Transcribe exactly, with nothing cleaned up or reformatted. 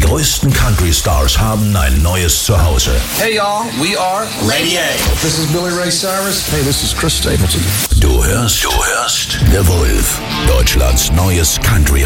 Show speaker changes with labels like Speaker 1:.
Speaker 1: größten Country-Stars haben ein neues Zuhause.
Speaker 2: Hey y'all, we are Lady A.
Speaker 3: This is Billy Ray Cyrus. Hey, this is Chris Stapleton.
Speaker 1: Du hörst, du hörst The Wolf, Deutschlands neues Country